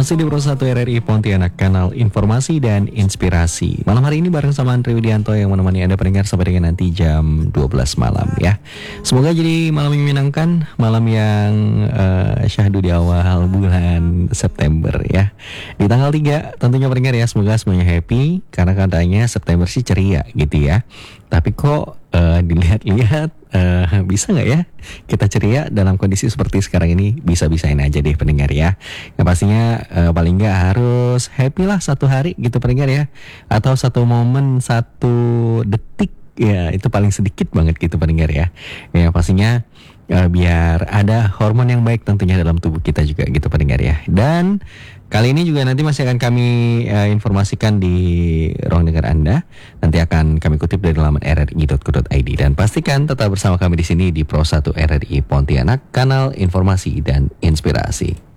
Masih di Pro 1 RRI Pontianak, kanal informasi dan inspirasi. Malam hari ini bareng sama Andri Widianto yang menemani Anda pendengar sampai dengan nanti jam 12 malam ya. Semoga jadi malam yang menyenangkan, malam yang syahdu di awal bulan September ya. Di tanggal 3 tentunya pendengar ya, semoga semuanya happy karena katanya September sih ceria gitu ya. Tapi kok dilihat-lihat bisa nggak ya kita ceria dalam kondisi seperti sekarang ini? Bisa-bisain aja deh pendengar ya. Yang pastinya paling nggak harus happy lah satu hari gitu pendengar ya. Atau satu momen, satu detik ya, itu paling sedikit banget gitu pendengar ya. Yang pastinya biar ada hormon yang baik tentunya dalam tubuh kita juga gitu pendengar ya. Dan kali ini juga nanti masih akan kami informasikan di ruang dengar Anda. Nanti akan kami kutip dari laman rri.co.id. Dan pastikan tetap bersama kami di sini di Pro 1 RRI Pontianak, kanal informasi dan inspirasi.